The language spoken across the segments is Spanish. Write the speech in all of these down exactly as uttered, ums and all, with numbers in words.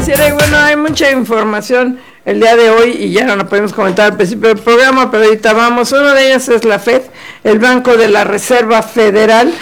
Sí, bueno, hay mucha información el día de hoy y ya no la podemos comentar al principio del programa, pero ahorita vamos. Una de ellas es la Fed, el Banco de la Reserva Federal,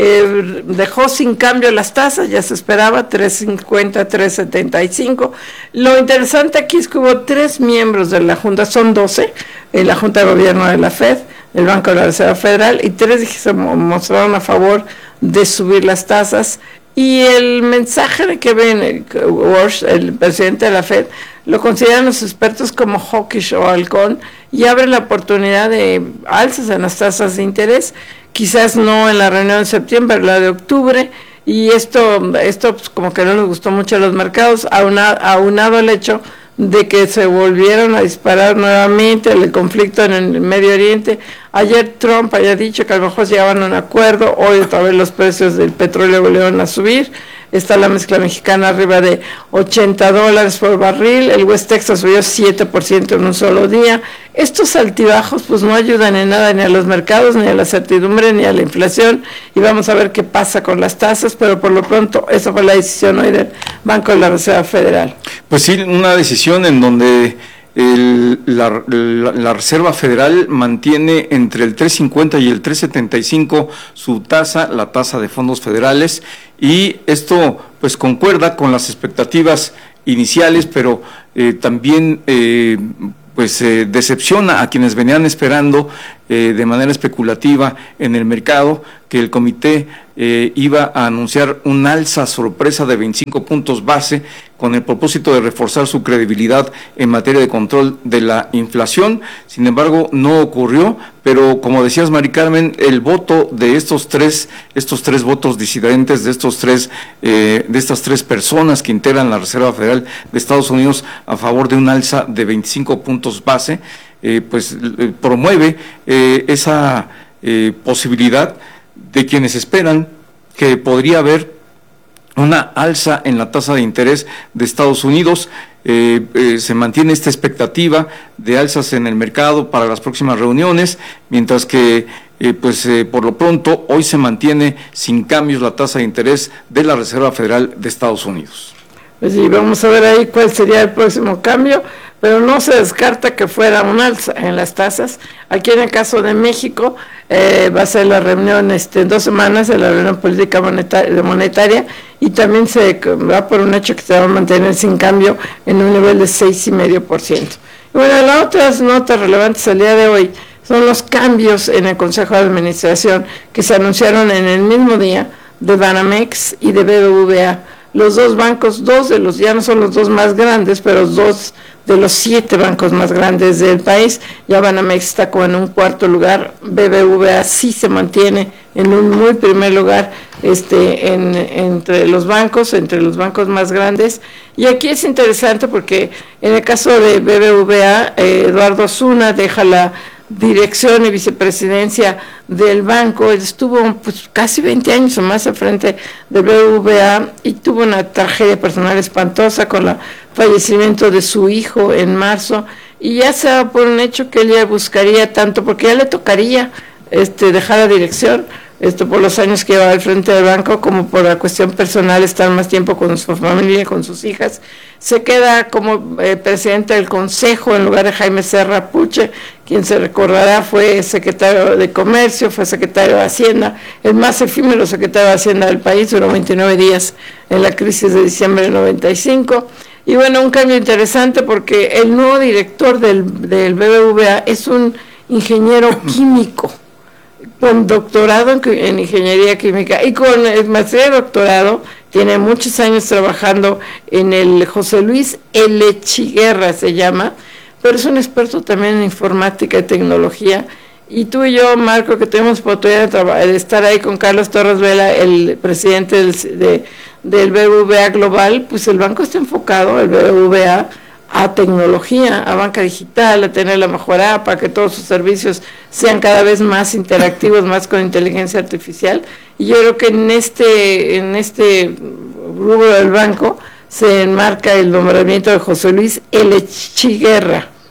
eh, dejó sin cambio las tasas, ya se esperaba, tres cincuenta, tres setenta y cinco. Lo interesante aquí es que hubo tres miembros de la Junta, son doce, en la Junta de Gobierno de la Fed, el Banco de la Reserva Federal, y tres se mostraron a favor de subir las tasas. Y el mensaje que ven Walsh, el presidente de la Fed, lo consideran los expertos como hawkish o halcón y abre la oportunidad de alzas en las tasas de interés, quizás no en la reunión de septiembre, pero la de octubre, y esto, esto pues, como que no les gustó mucho a los mercados, aunado, aunado al hecho de que se volvieron a disparar nuevamente el conflicto en el Medio Oriente. Ayer Trump había dicho que a lo mejor llegaban a un acuerdo, hoy otra vez los precios del petróleo volvieron a subir, está la mezcla mexicana arriba de ochenta dólares por barril, el West Texas subió siete por ciento en un solo día. Estos altibajos pues no ayudan en nada ni a los mercados, ni a la certidumbre, ni a la inflación, y vamos a ver qué pasa con las tasas, pero por lo pronto esa fue la decisión hoy del Banco de la Reserva Federal. Pues sí, una decisión en donde el, la, la, la Reserva Federal mantiene entre el tres cincuenta y el tres setenta y cinco su tasa, la tasa de fondos federales, y esto pues concuerda con las expectativas iniciales, pero eh, también eh, pues eh, decepciona a quienes venían esperando eh, de manera especulativa en el mercado que el comité eh, iba a anunciar un alza sorpresa de veinticinco puntos base con el propósito de reforzar su credibilidad en materia de control de la inflación. Sin embargo, no ocurrió, pero como decías, Mari Carmen, el voto de estos tres, estos tres votos disidentes, de estos tres, eh, de estas tres personas que integran la Reserva Federal de Estados Unidos a favor de un alza de veinticinco puntos base, eh, pues eh, promueve eh, esa eh, posibilidad de quienes esperan que podría haber una alza en la tasa de interés de Estados Unidos. Eh, eh, se mantiene esta expectativa de alzas en el mercado para las próximas reuniones, mientras que eh, pues eh, por lo pronto hoy se mantiene sin cambios la tasa de interés de la Reserva Federal de Estados Unidos. Pues sí, vamos a ver ahí cuál sería el próximo cambio, pero no se descarta que fuera un alza en las tasas. Aquí en el caso de México eh, va a ser la reunión este, en dos semanas, de la reunión política monetaria, monetaria, y también se va por un hecho que se va a mantener sin cambio en un nivel de seis coma cinco por ciento. Y bueno, las otras notas relevantes al día de hoy son los cambios en el Consejo de Administración que se anunciaron en el mismo día de Banamex y de B B V A. Los dos bancos, dos de los, ya no son los dos más grandes, pero dos de los siete bancos más grandes del país. Ya Banamex está como en un cuarto lugar, B B V A sí se mantiene en un muy primer lugar este, en, entre los bancos, entre los bancos más grandes. Y aquí es interesante porque en el caso de B B V A, eh, Eduardo Osuna deja la dirección y vicepresidencia del banco, él estuvo pues casi veinte años o más al frente de B B V A y tuvo una tragedia personal espantosa con el fallecimiento de su hijo en marzo, y ya se da por un hecho que él ya buscaría tanto, porque ya le tocaría este dejar la dirección, esto por los años que lleva al frente del banco, como por la cuestión personal, estar más tiempo con su familia, con sus hijas. Se queda como eh, presidente del Consejo en lugar de Jaime Serra Puche, quien se recordará fue secretario de Comercio, fue secretario de Hacienda, el más efímero secretario de Hacienda del país, duró veintinueve días en la crisis de diciembre del noventa y cinco. Y bueno, un cambio interesante porque el nuevo director del, del B B V A es un ingeniero químico, con doctorado en, en ingeniería química y con el maestría de doctorado, tiene muchos años trabajando en el José Luis Elechiguerra se llama, pero es un experto también en informática y tecnología. Y tú y yo, Marco, que tenemos oportunidad de, de estar ahí con Carlos Torres Vela, el presidente del, de, del B B V A Global, pues el banco está enfocado, el B B V A, a tecnología, a banca digital, a tener la mejor app, para que todos sus servicios sean cada vez más interactivos, más con inteligencia artificial. Y yo creo que en este, en este rubro del banco se enmarca el nombramiento de José Luis Elechiguerra.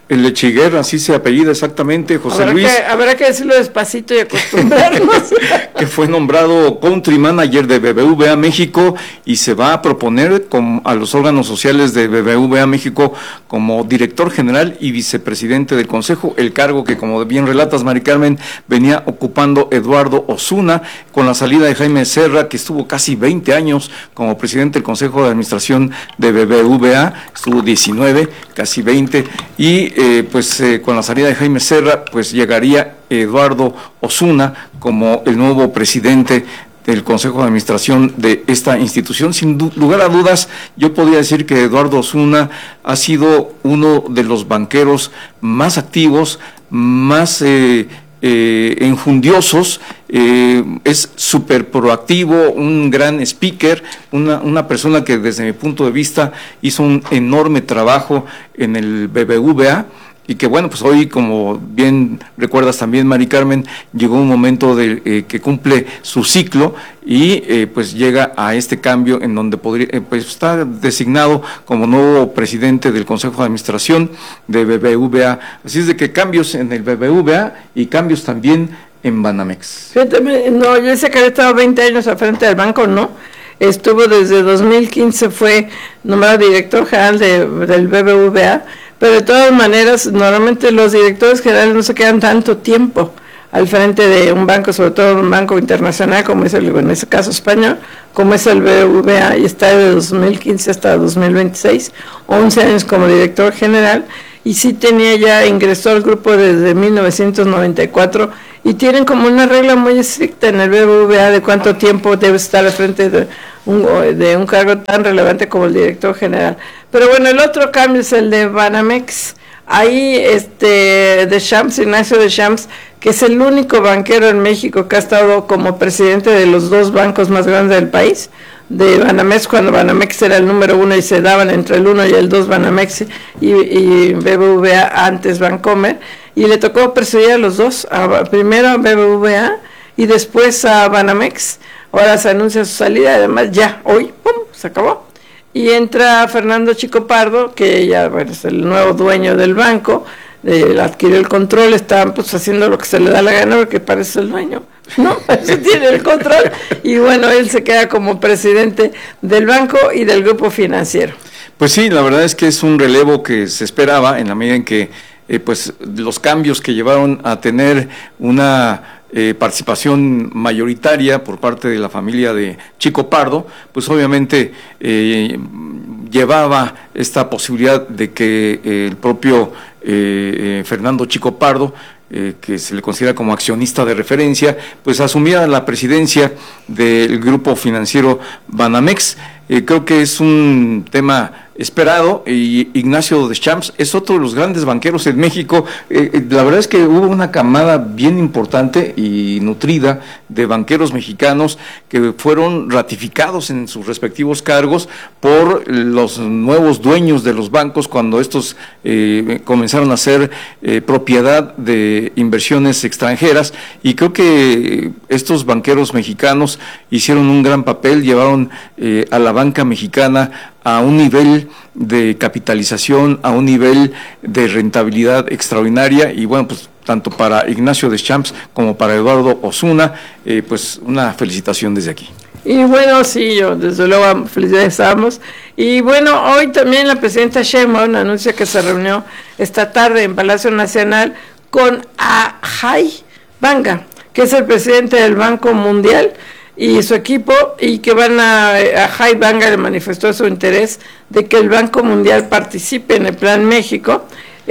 El Lechiguer, así se apellida exactamente, José habrá Luis. Que, habrá que decirlo despacito y acostumbrarnos. Que fue nombrado Country Manager de B B V A México y se va a proponer con, a los órganos sociales de B B V A México como director general y vicepresidente del Consejo, el cargo que, como bien relatas, Mari Carmen, venía ocupando Eduardo Osuna, con la salida de Jaime Serra, que estuvo casi veinte años como presidente del Consejo de Administración de B B V A, estuvo diecinueve, casi veinte, y eh, pues eh, con la salida de Jaime Serra, pues llegaría Eduardo Osuna como el nuevo presidente del Consejo de Administración de esta institución. Sin lugar a dudas, yo podría decir que Eduardo Osuna ha sido uno de los banqueros más activos, más eh, eh, enjundiosos, eh, es súper proactivo, un gran speaker, una, una persona que desde mi punto de vista hizo un enorme trabajo en el B B V A. Y que bueno, pues hoy, como bien recuerdas también, Mari Carmen, llegó un momento de eh, que cumple su ciclo y eh, pues llega a este cambio en donde podría, eh, pues está designado como nuevo presidente del Consejo de Administración de B B V A. Así es de que cambios en el B B V A y cambios también en Banamex. Fíjate, no, yo sé que había estado veinte años al frente del banco, ¿no? Estuvo desde dos mil quince, fue nombrado director general de, del B B V A. Pero de todas maneras, normalmente los directores generales no se quedan tanto tiempo al frente de un banco, sobre todo un banco internacional como es el, en ese caso español, como es el B B V A, y está de dos mil quince hasta dos mil veintiséis, once años como director general, y sí tenía ya, ingresó al grupo desde mil novecientos noventa y cuatro, y tienen como una regla muy estricta en el B B V A de cuánto tiempo debe estar al frente de un, de un cargo tan relevante como el director general. Pero bueno, el otro cambio es el de Banamex. Ahí este Deschamps, Ignacio Deschamps, que es el único banquero en México que ha estado como presidente de los dos bancos más grandes del país, de Banamex, cuando Banamex era el número uno y se daban entre el uno y el dos Banamex y, y B B V A, antes Bancomer, y le tocó presidir a los dos, a, primero a B B V A y después a Banamex. Ahora se anuncia su salida, además ya hoy, ¡pum!, se acabó. Y entra Fernando Chico Pardo, que ya bueno, es el nuevo dueño del banco, eh, adquirió el control, está pues haciendo lo que se le da la gana porque parece el dueño, ¿no? Eso tiene el control, y bueno, él se queda como presidente del banco y del grupo financiero. Pues sí, la verdad es que es un relevo que se esperaba en la medida en que eh, pues los cambios que llevaron a tener una Eh, participación mayoritaria por parte de la familia de Chico Pardo, pues obviamente eh, llevaba esta posibilidad de que eh, el propio eh, eh, Fernando Chico Pardo, eh, que se le considera como accionista de referencia, pues asumiera la presidencia del grupo financiero Banamex. Eh, creo que es un tema esperado, y Ignacio Deschamps es otro de los grandes banqueros en México. Eh, la verdad es que hubo una camada bien importante y nutrida de banqueros mexicanos que fueron ratificados en sus respectivos cargos por los nuevos dueños de los bancos cuando estos eh, comenzaron a ser eh, propiedad de inversiones extranjeras, y creo que estos banqueros mexicanos hicieron un gran papel, llevaron eh, a la banca mexicana a un nivel de capitalización, a un nivel de rentabilidad extraordinaria, y bueno, pues tanto para Ignacio Deschamps como para Eduardo Osuna, eh, pues una felicitación desde aquí. Y bueno, sí, yo desde luego felicidades a ambos. Y bueno, hoy también la presidenta Sheinbaum anuncia que se reunió esta tarde en Palacio Nacional con Ajay Banga, que es el presidente del Banco Mundial, y su equipo, y que van a, a Ajay Banga le manifestó su interés de que el Banco Mundial participe en el Plan México,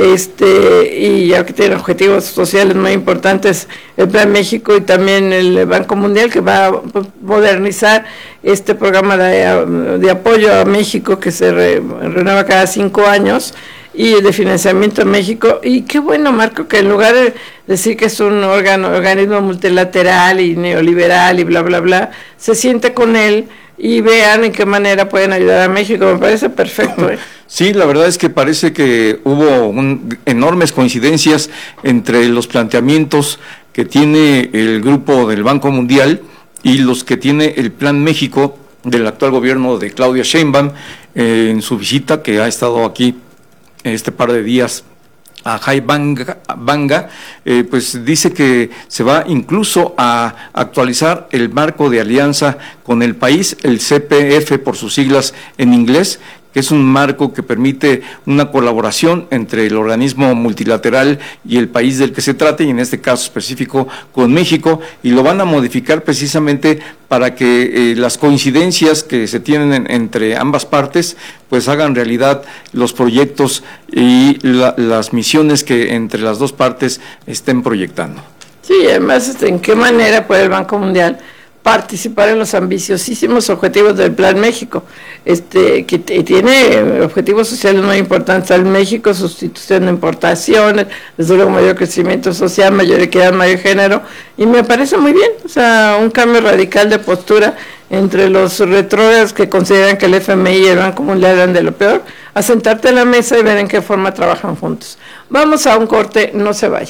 este y ya que tiene objetivos sociales muy importantes el Plan México y también el Banco Mundial, que va a modernizar este programa de, de apoyo a México que se re, renueva cada cinco años, y de financiamiento a México. Y qué bueno, Marco, que en lugar de decir que es un órgano, organismo multilateral y neoliberal y bla, bla, bla, se siente con él y vean en qué manera pueden ayudar a México. Me parece perfecto, ¿eh? Sí, la verdad es que parece que hubo un, enormes coincidencias entre los planteamientos que tiene el grupo del Banco Mundial y los que tiene el Plan México del actual gobierno de Claudia Sheinbaum, eh, en su visita que ha estado aquí este par de días a Jai Banga, Banga eh, pues dice que se va incluso a actualizar el marco de alianza con el país, el C P F por sus siglas en inglés, que es un marco que permite una colaboración entre el organismo multilateral y el país del que se trate, y en este caso específico con México, y lo van a modificar precisamente para que eh, las coincidencias que se tienen en, entre ambas partes, pues hagan realidad los proyectos y la, las misiones que entre las dos partes estén proyectando. Sí, además, ¿en qué manera puede el Banco Mundial participar en los ambiciosísimos objetivos del Plan México, este que t- tiene objetivos sociales muy importantes en México, sustitución de importaciones, desde luego mayor crecimiento social, mayor equidad, mayor género, y me parece muy bien, o sea, un cambio radical de postura entre los retrógrados que consideran que el F M I y el Banco Mundial eran de lo peor, a sentarte en la mesa y ver en qué forma trabajan juntos. Vamos a un corte, no se vaya.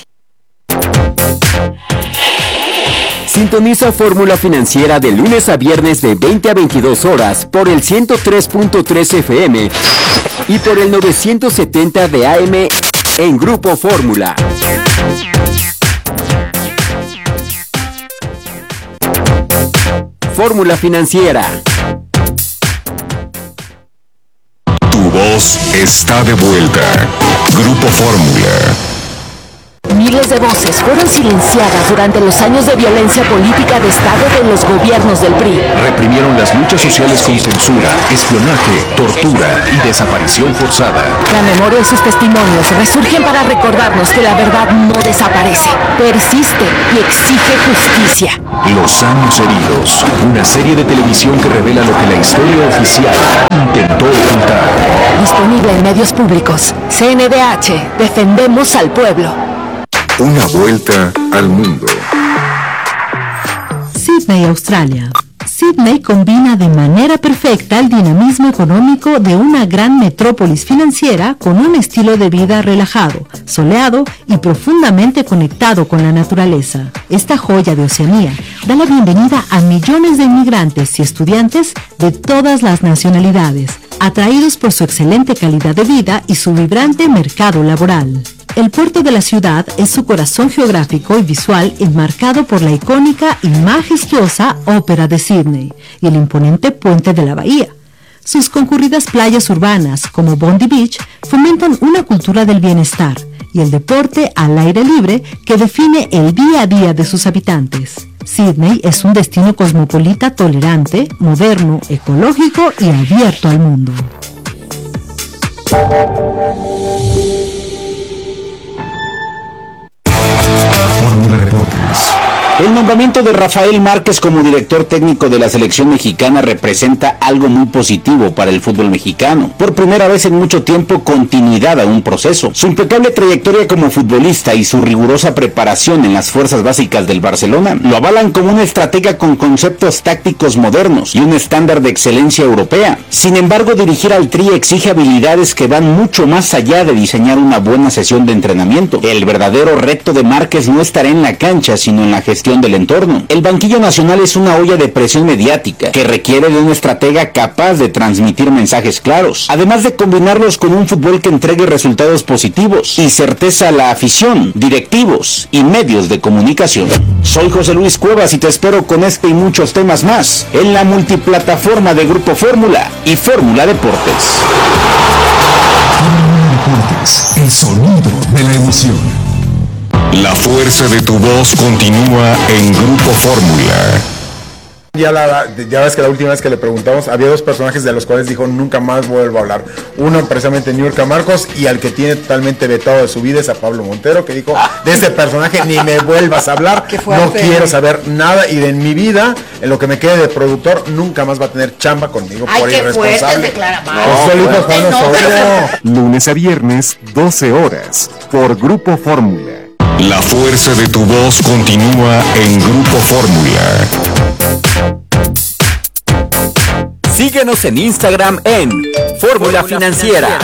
Sintoniza Fórmula Financiera de lunes a viernes de veinte a veintidós horas por el ciento tres punto tres F M y por el novecientos setenta de A M en Grupo Fórmula. Fórmula Financiera. Tu voz está de vuelta. Grupo Fórmula. Miles de voces fueron silenciadas durante los años de violencia política de Estado de los gobiernos del P R I. Reprimieron las luchas sociales con censura, espionaje, tortura y desaparición forzada. La memoria y sus testimonios resurgen para recordarnos que la verdad no desaparece, persiste y exige justicia. Los años heridos, una serie de televisión que revela lo que la historia oficial intentó ocultar. Disponible en medios públicos. C N D H, defendemos al pueblo. Una vuelta al mundo. Sydney, Australia. Sydney combina de manera perfecta el dinamismo económico de una gran metrópolis financiera con un estilo de vida relajado, soleado y profundamente conectado con la naturaleza. Esta joya de Oceanía da la bienvenida a millones de inmigrantes y estudiantes de todas las nacionalidades, atraídos por su excelente calidad de vida y su vibrante mercado laboral. El puerto de la ciudad es su corazón geográfico y visual enmarcado por la icónica y majestuosa Ópera de Sydney y el imponente puente de la bahía. Sus concurridas playas urbanas, como Bondi Beach, fomentan una cultura del bienestar y el deporte al aire libre que define el día a día de sus habitantes. Sydney es un destino cosmopolita tolerante, moderno, ecológico y abierto al mundo. Fórmula Deportes. El nombramiento de Rafael Márquez como director técnico de la selección mexicana representa algo muy positivo para el fútbol mexicano. Por primera vez en mucho tiempo, continuidad a un proceso. Su impecable trayectoria como futbolista y su rigurosa preparación en las fuerzas básicas del Barcelona lo avalan como un estratega con conceptos tácticos modernos y un estándar de excelencia europea. Sin embargo, dirigir al Tri exige habilidades que van mucho más allá de diseñar una buena sesión de entrenamiento. El verdadero reto de Márquez no estará en la cancha, sino en la gestión del entorno. El banquillo nacional es una olla de presión mediática que requiere de un estratega capaz de transmitir mensajes claros, además de combinarlos con un fútbol que entregue resultados positivos y certeza a la afición, directivos y medios de comunicación. Soy José Luis Cuevas y te espero con este y muchos temas más en la multiplataforma de Grupo Fórmula y Fórmula Deportes. Fórmula Deportes, el sonido de la emoción. La fuerza de tu voz continúa en Grupo Fórmula. Ya, la, ya ves que la última vez que le preguntamos, había dos personajes de los cuales dijo nunca más vuelvo a hablar. Uno precisamente Niurka Marcos, y al que tiene totalmente vetado de su vida es a Pablo Montero, que dijo, de ese personaje ni me vuelvas a hablar, no quiero saber nada, y de en mi vida, en lo que me quede de productor, nunca más va a tener chamba conmigo. Ay, por qué irresponsable. fuerte, no, no, Lunes a viernes, doce horas, por Grupo Fórmula. La fuerza de tu voz continúa en Grupo Fórmula. Síguenos en Instagram en Fórmula Financiera.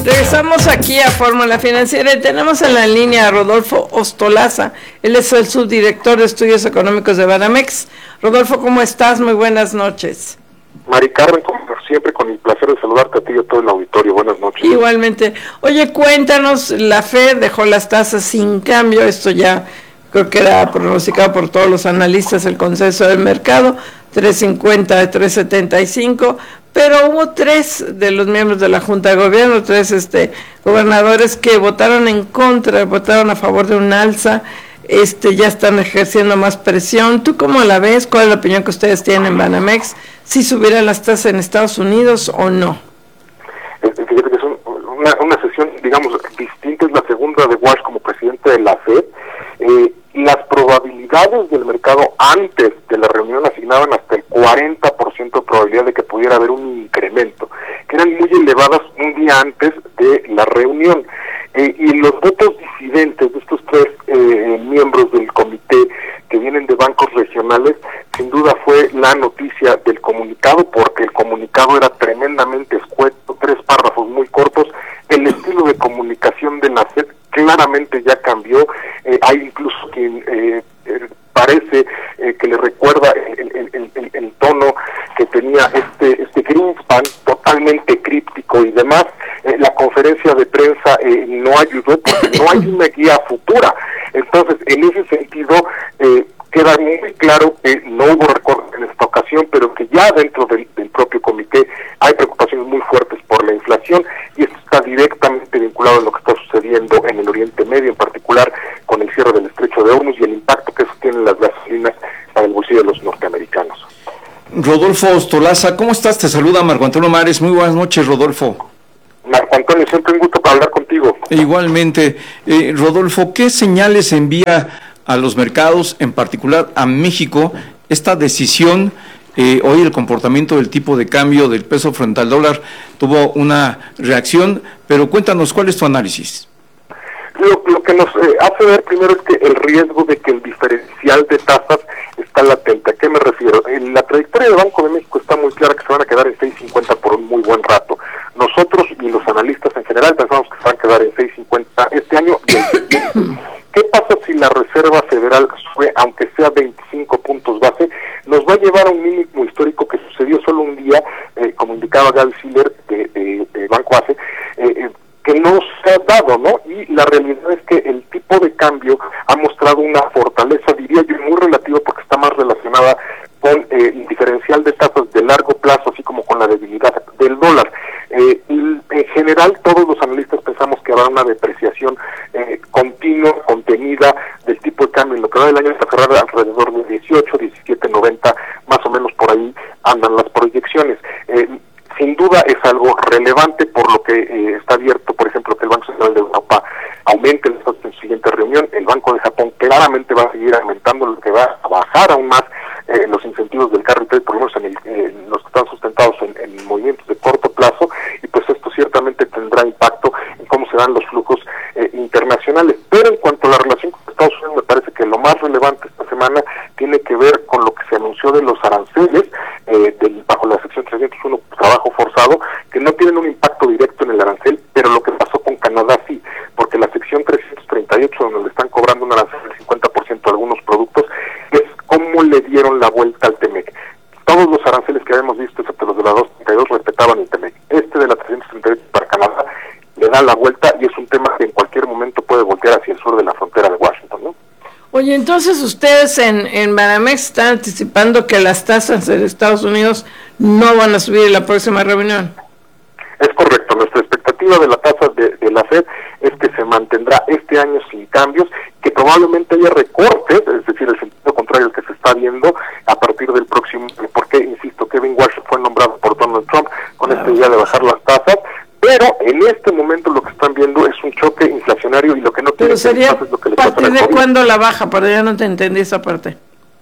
Regresamos aquí a Fórmula Financiera y tenemos en la línea a Rodolfo Ostolaza. Él es el subdirector de Estudios Económicos de Banamex. Rodolfo, ¿cómo estás? Muy buenas noches. Mari Carmen, como siempre, con el placer de saludarte a ti y a todo el auditorio. Buenas noches. Igualmente. Oye, cuéntanos, la Fed dejó las tasas sin cambio, esto ya creo que era pronosticado por todos los analistas, el consenso del mercado, tres cincuenta, tres setenta y cinco, pero hubo tres de los miembros de la Junta de Gobierno, tres este gobernadores que votaron en contra, votaron a favor de un alza. Este, ya están ejerciendo más presión. ¿Tú cómo la ves? ¿Cuál es la opinión que ustedes tienen en Banamex? ¿Si subieran las tasas en Estados Unidos o no? Fíjate que es un, una, una sesión, digamos, distinta, es la segunda de Walsh como presidente de la Fed. Eh, las probabilidades del mercado antes de la reunión asignaban hasta el cuarenta por ciento de probabilidad de que pudiera haber un incremento, que eran muy elevadas un día antes de la reunión. Eh, y los votos disidentes de estos tres eh, miembros del comité que vienen de bancos regionales, sin duda fue la noticia del comunicado, porque el comunicado era tremendamente escueto, tres párrafos muy cortos. El estilo de comunicación de la Fed claramente ya cambió. Eh, hay incluso quien eh, eh, parece eh, que le recuerda el, el, el, el, el tono que tenía este este Greenspan, totalmente críptico y demás. Eh, la conferencia de prensa eh, no ayudó porque no hay una guía futura. Entonces, en ese sentido, eh, queda muy claro que no hubo recorte en esta ocasión, pero que ya dentro del, del propio comité hay preocupaciones muy fuertes por la inflación, y esto está directamente vinculado a lo que está sucediendo en el Oriente Medio, en particular con el cierre del Estrecho de Hormuz y el impacto que eso tiene en las gasolinas para el bolsillo de los norteamericanos. Rodolfo Ostolaza, ¿cómo estás? Te saluda Marco Antonio Mares. Muy buenas noches, Rodolfo. Marco Antonio, siempre un gusto para hablar contigo. Igualmente. Eh, Rodolfo, ¿qué señales envía a los mercados, en particular a México, esta decisión? Eh, hoy el comportamiento del tipo de cambio del peso frente al dólar tuvo una reacción, pero cuéntanos, ¿cuál es tu análisis? Lo, lo que nos eh, hace ver primero es que el riesgo de que el diferencial de tasas está latente. ¿A qué me refiero? En la trayectoria del Banco de México está muy clara que se van a quedar en seis cincuenta por un muy buen rato. Nosotros y los analistas en general pensamos que se van a quedar en seis cincuenta este año y el siguiente. ¿Qué pasa si la Reserva Federal sube, aunque sea veinticinco puntos base? Nos va a llevar a un mínimo histórico que sucedió solo un día, eh, como indicaba Gaby Siller de, de, de Banco A C E, eh, eh, que no se ha dado, ¿no? Y la realidad es que el tipo de cambio ha mostrado una fortaleza, diría yo, muy relativa, porque está más relacionada con eh, el diferencial de tasas de largo plazo, así como con la debilidad del dólar. Eh, y en general, todos los analistas pensamos que habrá una depreciación eh, continua, contenida del tipo de cambio en lo que va del año, hasta cerrar alrededor de dieciocho, diecisiete noventa, más o menos por ahí andan las proyecciones. Eh, sin duda es algo relevante, por lo que eh, está abierto, por ejemplo, que el Banco Central de Europa aumente las tasas en su siguiente reunión. El Banco de Japón claramente va a seguir aumentando, lo que va a bajar aún más eh, los incentivos del carry trade, por lo menos en, el, en los que están sustentados en, en movimientos de corto plazo, y pues esto ciertamente tendrá impacto en cómo se dan los flujos eh, internacionales. Pero en cuanto a la relación con Estados Unidos, me parece que lo más relevante esta semana tiene que ver con lo que se anunció de los aranceles eh, del, bajo la sección trescientos uno, trabajo forzado, que no tienen un impacto directo en el arancel, pero lo que pasó con Canadá sí, porque la sección trescientos treinta y ocho, donde le están cobrando un arancel del cincuenta por ciento a algunos productos, es cómo le dieron la vuelta al Temec. Todos los aranceles que habíamos visto, excepto los de la doscientos treinta y dos, respetaban el Temec. Este de la trescientos treinta y ocho para Canadá le da la vuelta, y es un tema que en cualquier momento puede voltear hacia el sur de la frontera de Washington, ¿no? Oye, entonces ustedes en, en Banamex están anticipando que las tasas de Estados Unidos no van a subir en la próxima reunión. Es correcto, nuestra expectativa de la tasa de, de la Fed es que se mantendrá este año sin cambios, que probablemente haya recortes, es decir, el sentido contrario al que se está viendo a partir del próximo año, porque, insisto, Kevin Walsh fue nombrado por Donald Trump con claro. esta idea de bajar las tasas, pero en este momento lo que están viendo es un choque inflacionario, y lo que no tiene es lo que les pasa a partir de cuándo la baja, pero ya no te entendí esa parte.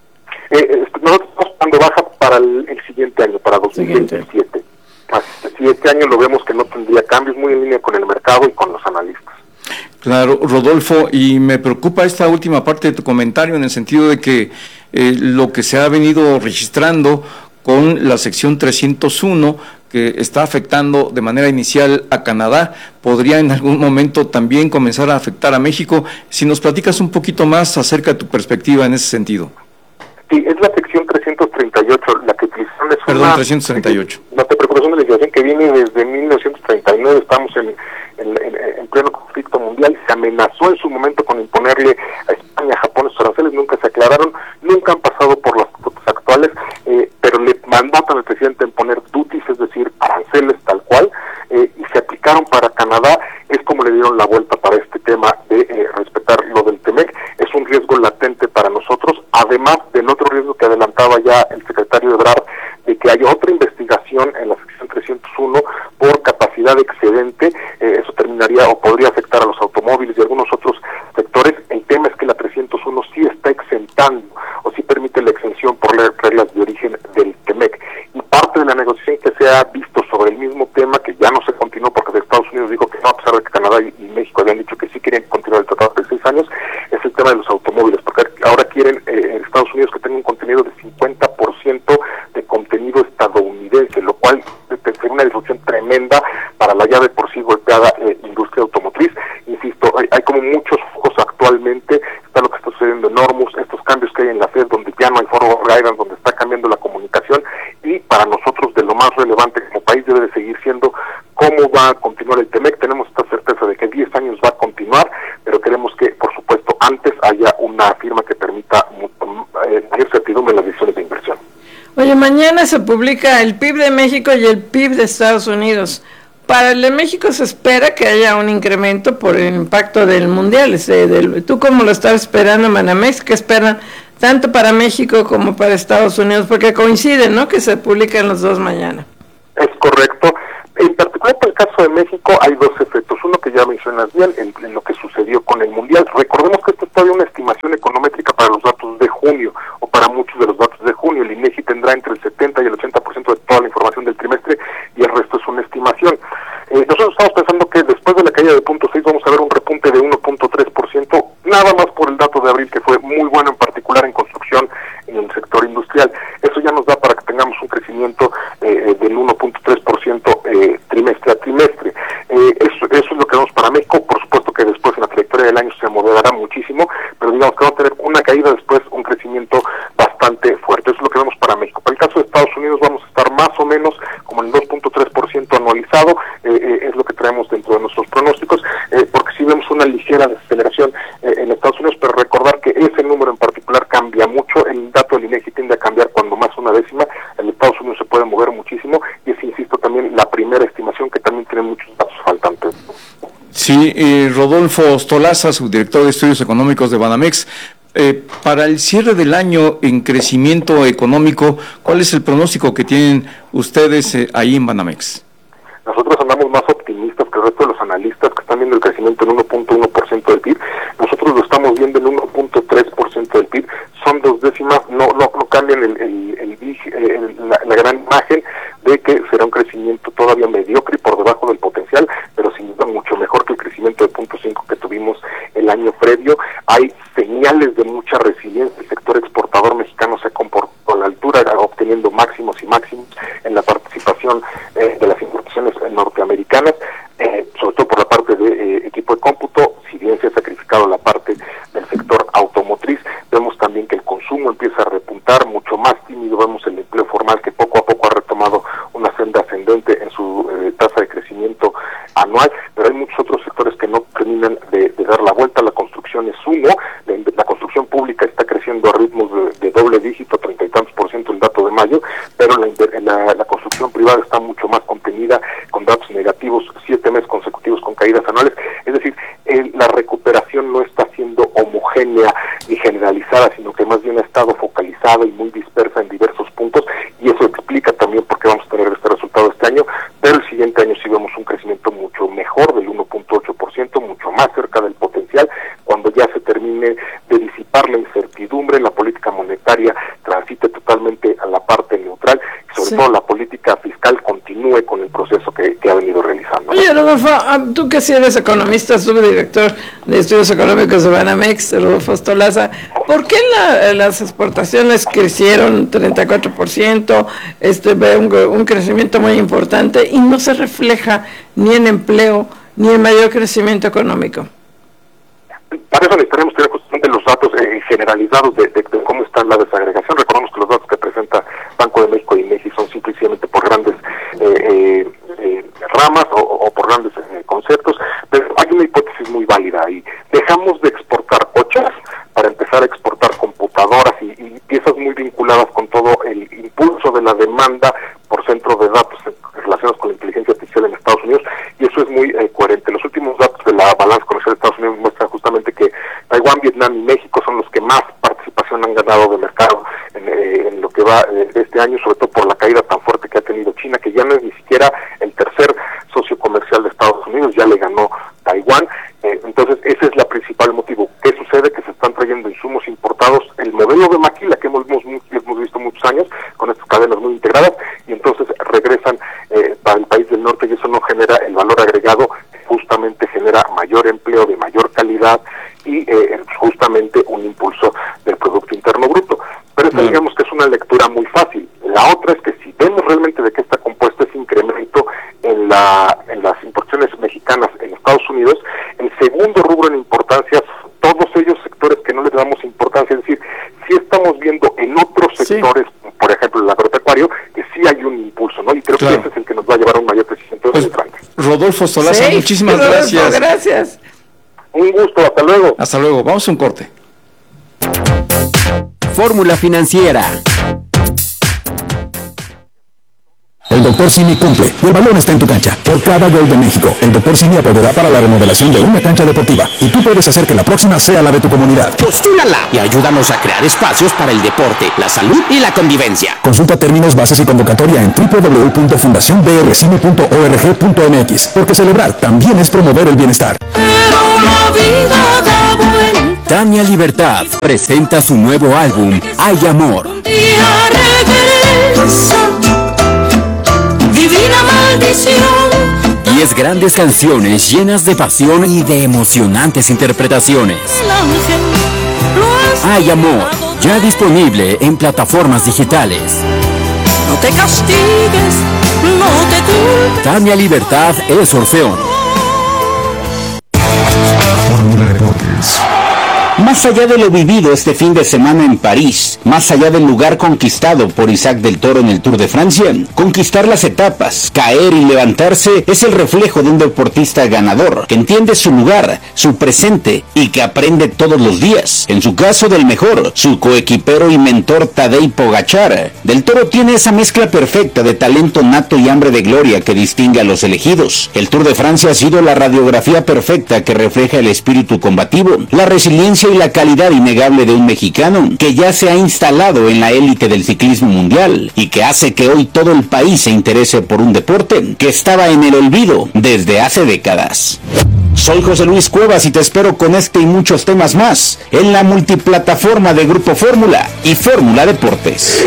Eh, nosotros estamos cuando baja para el, el siguiente año, para dos mil veintisiete. Si este año lo vemos que no tendría cambios, muy en línea con el mercado y con los analistas. Claro, Rodolfo, y me preocupa esta última parte de tu comentario, en el sentido de que eh, lo que se ha venido registrando con la sección trescientos uno que está afectando de manera inicial a Canadá, podría en algún momento también comenzar a afectar a México. Si nos platicas un poquito más acerca de tu perspectiva en ese sentido. Sí, es la sección trescientos treinta y ocho la que utilizaron. Perdón, una, trescientos treinta y ocho. No te preocupes, es una legislación que viene desde mil novecientos treinta y nueve, estamos en, en, en, en pleno conflicto mundial. Se amenazó en su momento con imponerle a España, a Japón estos aranceles, nunca se aclararon, nunca han pasado por las cortes actuales, eh, pero le mandatan al presidente en poner duties, es decir, aranceles tal cual, eh, y se aplicaron para Canadá. Es como le dieron la vuelta para este tema de eh, respetar lo del T-M E C. Es un riesgo latente para nosotros, además del otro riesgo que adelantaba ya el secretario Ebrard, de que hay otra investigación en la sección trescientos uno por capacidad excedente. Eh, eso terminaría o podría afectar a los automóviles y algunos otros sectores. El tema es que la trescientos uno sí está exentando o sí permite la exención por las reglas de origen del T-M E C. Y parte de la negociación que se ha visto sobre el mismo tema, que ya no se continuó porque de Estados Unidos dijo que no, a pesar de que Canadá y, y México habían dicho que sí querían continuar el tratado de seis años, es el tema de los automóviles, porque ahora quieren eh, en Estados Unidos que tenga un contenido de cincuenta por ciento de contenido estadounidense, lo cual sería una disrupción tremenda para la ya de por sí golpeada eh, industria automotriz. Insisto, hay, hay como muchos focos actualmente. Está lo que está sucediendo en Hormuz, estos cambios que hay en la Fed, donde ya no hay forward guidance, donde está cambiando la comunicación, y para nosotros de lo más relevante como país debe de seguir siendo cómo va a continuar el T-M E C. Tenemos esta certeza de que diez años va a continuar, pero queremos que, por supuesto, antes haya una firma que permita eh, mayor certidumbre en las decisiones de inversión. Oye, mañana se publica el P I B de México y el P I B de Estados Unidos. Para el de México se espera que haya un incremento por el impacto del Mundial. Ese, del, ¿Tú cómo lo estás esperando, Banamex? ¿Qué esperan tanto para México como para Estados Unidos? Porque coinciden, ¿no?, que se publican los dos mañana. Es correcto. En particular, para el caso de México, hay dos efectos. Uno que ya mencionas bien, en, en lo que sucedió con el Mundial. Recordemos que esto es todavía una estimación econométrica para los datos de junio, o para muchos de los datos de junio. El INEGI tendrá entre el setenta y el ochenta por ciento de toda la información del trimestre, y el resto es una estimación. Eh, nosotros estamos pensando que después de la caída de punto seis vamos a ver un repunte de uno punto tres por ciento, nada más por el dato de abril, que fue muy bueno, en particular en construcción, en el sector industrial. Eso ya nos da para que tengamos un crecimiento eh, del uno punto tres por ciento eh, trimestre a trimestre. Eh, eso, eso es lo que vemos para México. Por supuesto que después en la trayectoria del año se moderará muchísimo, pero digamos que vamos a tener una caída, después un crecimiento bastante fuerte. Eso es lo que vemos para México. Para el caso de Estados Unidos vamos a estar más o menos como en el dos punto tres por ciento anualizado, eh, eh, es lo que traemos dentro de nuestros pronósticos, eh, porque sí vemos una ligera desaceleración eh, en Estados Unidos, pero recordar que ese número en particular cambia mucho. El dato del INEGI tiende a cambiar cuando más una décima. En Estados Unidos se puede mover muchísimo, y es, insisto, también la primera estimación, que también tiene muchos datos faltantes. Sí, eh, Rodolfo Ostolaza, subdirector de Estudios Económicos de Banamex. Eh, para el cierre del año en crecimiento económico, ¿cuál es el pronóstico que tienen ustedes eh, ahí en Banamex? Nosotros andamos más optimistas que el resto de los analistas, que están viendo el crecimiento en uno punto uno por ciento del P I B. Nosotros lo estamos viendo en uno punto tres por ciento del P I B. Son dos décimas, no no, no cambian el, el, el, el, la, la gran imagen de que será un crecimiento todavía mediocre y por debajo del potencial, pero sin duda mucho mejor que el crecimiento de punto cinco que tuvimos el año previo. Hay señales de mucha resiliencia. El sector exportador mexicano se ha comportado a la altura, obteniendo máximos y máximos en la participación eh, de las importaciones norteamericanas, eh, sobre todo por la parte de eh, equipo de cómputo. Si bien se ha sacrificado la parte del sector automotriz, vemos también que el consumo empieza a repuntar, mucho más tímido. Vemos el empleo formal, que poco a poco ha retomado una senda ascendente en su eh, tasa de crecimiento anual, pero hay muchos otros sectores que no terminan de, de dar la vuelta. La construcción es uno, la, la construcción pública está creciendo a ritmos de, de doble dígito, treinta y tantos por ciento el dato de mayo, pero la, la, la construcción privada está mucho más contenida, con datos negativos, siete meses consecutivos con caídas anuales. Es decir, el, la recuperación no está siendo homogénea ni generalizada, sino que más bien ha estado focalizada y muy dispersa en diversos puntos, y eso explica también por qué vamos a tener este resultado este año. Pero el siguiente año sí vemos un crecimiento mucho mejor, del uno punto ocho por ciento, mucho más cerca del potencial, cuando ya se termine de disipar la incertidumbre, la política monetaria transite totalmente a la parte neutral, y sobre sí. todo la política fiscal continúe con el proceso que, que ha venido realizando. Oye, Rodolfo, tú que si eres economista, subdirector de Estudios Económicos de Banamex, Rodolfo Ostolaza, ¿Por qué la, las exportaciones crecieron treinta y cuatro por ciento, este, ve un, un crecimiento muy importante y no se refleja ni en empleo ni en mayor crecimiento económico? Para eso necesitaremos tener justamente los datos eh, generalizados de, de, de cómo está la desagregación. Recordemos que los datos que presenta Banco de México y INEGI son simplemente por grandes eh, eh, ramas o, o por grandes eh, conceptos, pero hay una hipótesis muy válida ahí. Dejamos de exportar ochas para empezar a exportar computadoras y, y piezas muy vinculadas con todo el impulso de la demanda por centros de datos relacionados con la inteligencia artificial en Estados Unidos, y eso es muy eh, coherente. Los últimos datos de la balanza comercial de Estados Unidos muestran justamente que Taiwán, Vietnam y México son los que más participación han ganado de mercado en, eh, en lo que va eh, de este año, sobre todo por la caída tan fuerte que ha tenido China, que ya no es ni siquiera el tercer socio comercial de Estados Unidos, ya le ganó Taiwán. Eh, entonces ese es el principal motivo. ¿Qué sucede? Que se están trayendo insumos importados, el modelo de maquila que hemos, hemos, hemos visto muchos años, con estas cadenas muy integradas, y entonces regresan eh, para el país del norte, y eso no genera el valor agregado, justamente genera mayor empleo de mayor calidad y eh, justamente un impulso del Producto Interno Bruto. Pero esta, digamos que es una lectura muy fácil. La otra es que si vemos realmente de qué está compuesto ese incremento en, la, en las importaciones mexicanas en Estados Unidos, el segundo rubro en importancia, todos ellos sectores que no les damos importancia, es decir, sí estamos viendo en otros sectores, sí, por ejemplo el agropecuario, que sí hay un impulso, ¿no? Y creo claro. que ese es el que nos va a llevar a un mayor crecimiento pues, de Rodolfo Solaza, sí, muchísimas Rodolfo, gracias. Gracias. Un gusto, hasta luego. Hasta luego, vamos a un corte. Fórmula Financiera. El doctor Simi cumple y el balón está en tu cancha. Por cada gol de México, el doctor Simi apoyará para la remodelación de una cancha deportiva. Y tú puedes hacer que la próxima sea la de tu comunidad. Postúlala y ayúdanos a crear espacios para el deporte, la salud y la convivencia. Consulta términos, bases y convocatoria en doble u doble u doble u punto fundación b r cime punto org punto m x. Porque celebrar también es promover el bienestar. Tania Libertad presenta su nuevo álbum, Hay Amor. Divina maldición. Diez grandes canciones llenas de pasión y de emocionantes interpretaciones. Hay Amor, ya disponible en plataformas digitales. No te castigues, no te culpes. Tania Libertad es Orfeón. Fórmula Deportes. Más allá de lo vivido este fin de semana en París, más allá del lugar conquistado por Isaac del Toro en el Tour de Francia, conquistar las etapas, caer y levantarse es el reflejo de un deportista ganador, que entiende su lugar, su presente y que aprende todos los días. En su caso del mejor, su coequipero y mentor Tadej Pogačar. Del Toro tiene esa mezcla perfecta de talento nato y hambre de gloria que distingue a los elegidos. El Tour de Francia ha sido la radiografía perfecta que refleja el espíritu combativo, la resiliencia y la calidad innegable de un mexicano que ya se ha instalado en la élite del ciclismo mundial y que hace que hoy todo el país se interese por un deporte que estaba en el olvido desde hace décadas. Soy José Luis Cuevas y te espero con este y muchos temas más en la multiplataforma de Grupo Fórmula y Fórmula Deportes.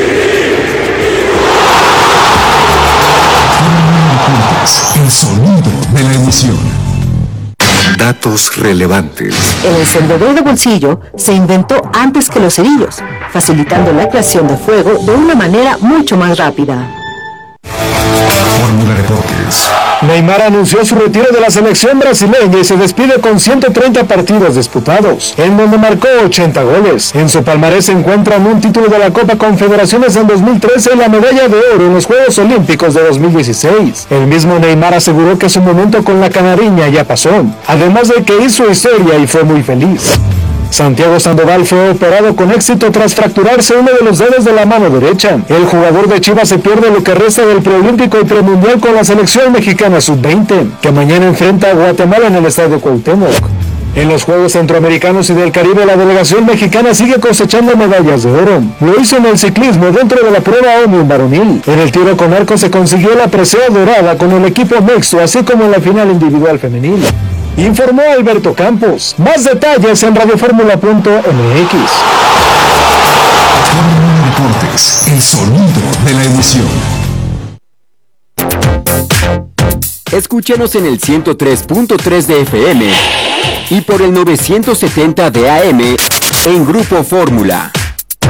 El sonido de la emoción. Datos relevantes. El encendedor de bolsillo se inventó antes que los cerillos, facilitando la creación de fuego de una manera mucho más rápida. Fórmula Deportes. Neymar anunció su retiro de la selección brasileña y se despide con ciento treinta partidos disputados, en donde marcó ochenta goles. En su palmarés se encuentran un título de la Copa Confederaciones en dos mil trece y la medalla de oro en los Juegos Olímpicos de dos mil dieciséis. El mismo Neymar aseguró que su momento con la canariña ya pasó, además de que hizo historia y fue muy feliz. Santiago Sandoval fue operado con éxito tras fracturarse uno de los dedos de la mano derecha. El jugador de Chivas se pierde lo que resta del preolímpico y premundial con la selección mexicana sub veinte, que mañana enfrenta a Guatemala en el Estadio Cuauhtémoc. En los Juegos Centroamericanos y del Caribe, la delegación mexicana sigue cosechando medallas de oro. Lo hizo en el ciclismo dentro de la prueba Omnium varonil. En el tiro con arco se consiguió la presea dorada con el equipo mixto, así como en la final individual femenil. Informó Alberto Campos. Más detalles en radioformula punto m x. Fórmula Deportes, el sonido de la emoción. Escúchenos en el ciento tres punto tres de F M y por el novecientos setenta de A M en Grupo Fórmula.